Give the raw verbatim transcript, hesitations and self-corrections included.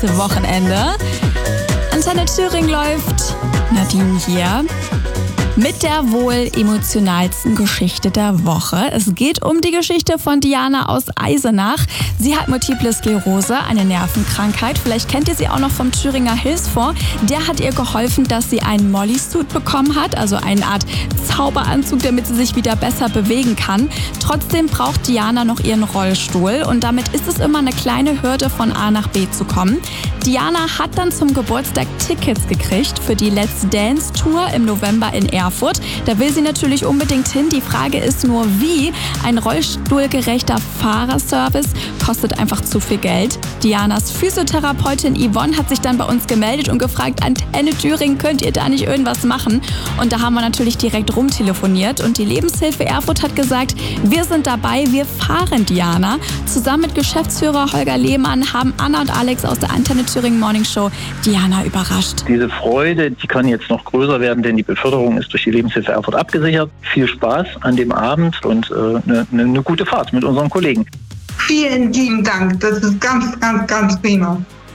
Wochenende. Antenne Thüringen läuft. Nadine hier. Mit der wohl emotionalsten Geschichte der Woche. Es geht um die Geschichte von Diana aus Eisenach. Sie hat Multiple Sklerose, eine Nervenkrankheit. Vielleicht kennt ihr sie auch noch vom Thüringer Hilfsfonds. Der hat ihr geholfen, dass sie einen Molly-Suit bekommen hat, also eine Art Zauberanzug, damit sie sich wieder besser bewegen kann. Trotzdem braucht Diana noch ihren Rollstuhl und damit ist es immer eine kleine Hürde, von A nach B zu kommen. Diana hat dann zum Geburtstag Tickets gekriegt für die Let's Dance Tour im November in Erfurt. Da will sie natürlich unbedingt hin. Die Frage ist nur, wie? Ein rollstuhlgerechter Fahrerservice kostet einfach zu viel Geld. Dianas Physiotherapeutin Yvonne hat sich dann bei uns gemeldet und gefragt, Antenne Thüringen, könnt ihr da nicht irgendwas machen? Und da haben wir natürlich direkt rumtelefoniert und die Lebenshilfe Erfurt hat gesagt, wir sind dabei, wir fahren Diana. Zusammen mit Geschäftsführer Holger Lehmann haben Anna und Alex aus der Antenne Thüringen Morning Show Diana überrascht. Diese Freude, die kann jetzt noch größer werden, denn die Beförderung ist durch die Lebenshilfe Erfurt abgesichert. Viel Spaß an dem Abend und eine äh, ne, ne gute Fahrt mit unseren Kollegen. Vielen lieben Dank, das ist ganz, ganz, ganz prima.